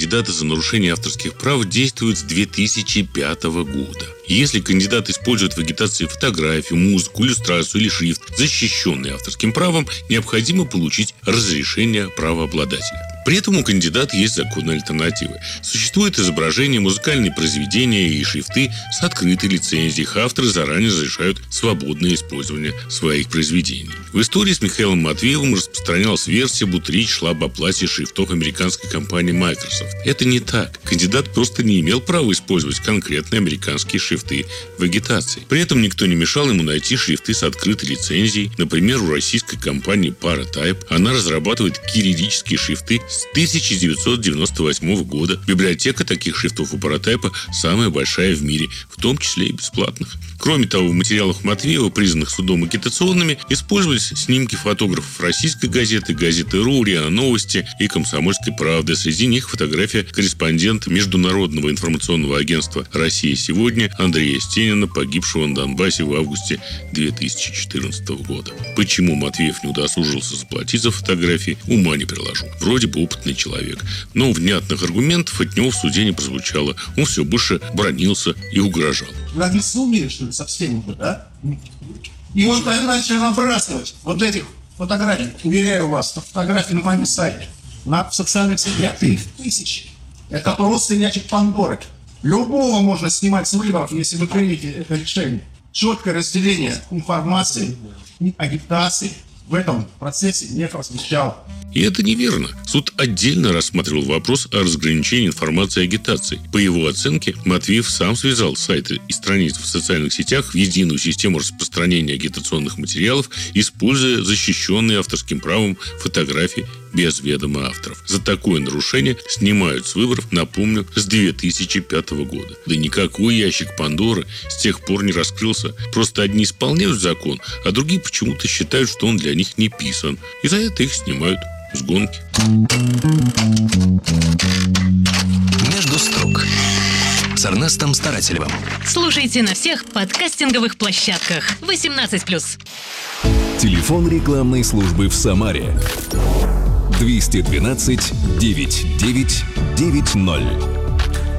кандидаты за нарушение авторских прав действуют с 2005 года. Если кандидат использует в агитации фотографию, музыку, иллюстрацию или шрифт, защищенный авторским правом, необходимо получить разрешение правообладателя. При этом у кандидата есть законные альтернативы. Существует изображение, музыкальные произведения и шрифты с открытой лицензией. Их авторы заранее разрешают свободное использование своих произведений. В истории с Михаилом Матвеевым распространялась версия, будто речь шла об оплате шрифтов американской компании Microsoft. Это не так. Кандидат просто не имел права использовать конкретные американские шрифты в агитации. При этом никто не мешал ему найти шрифты с открытой лицензией. Например, у российской компании Paratype она разрабатывает кириллические шрифты с 1998 года. Библиотека таких шрифтов у Paratype самая большая в мире, в том числе и бесплатных. Кроме того, в материалах Матвеева, признанных судом агитационными, использовались снимки фотографов российской газеты, газеты РУ, РИА Новости и Комсомольской правды. Среди них фотография корреспондента Международного информационного агентства «Россия сегодня» Андрея Стенина, погибшего на Донбассе в августе 2014 года. Почему Матвеев не удосужился заплатить за фотографии, ума не приложу. Вроде бы опытный человек, но внятных аргументов от него в суде не прозвучало. Он все больше бранился и угрожал. Вы объяснили, что ли, со всеми, да? И вот тогда начали набрасывать вот этих фотографий. Уверяю вас, фотографии на моем сайте, на социальных сетях тысячи. Это просто ячек Пандоры. Любого можно снимать с выборов, если вы примете это решение. Четкое разделение информации и агитации в этом процессе не просвещал. И это неверно. Суд отдельно рассматривал вопрос о разграничении информации и агитации. По его оценке, Матвеев сам связал сайты и страницы в социальных сетях в единую систему распространения агитационных материалов, используя защищенные авторским правом фотографии без ведома авторов. За такое нарушение снимают с выборов, напомню, с 2005 года. Да никакой ящик Пандоры с тех пор не раскрылся. Просто одни исполняют закон, а другие почему-то считают, что он для них не писан. И за это их снимают с гонки. «Между строк» с Эрнестом Старателевым. Слушайте на всех подкастинговых площадках. 18+. Телефон рекламной службы в Самаре. 212 99 90.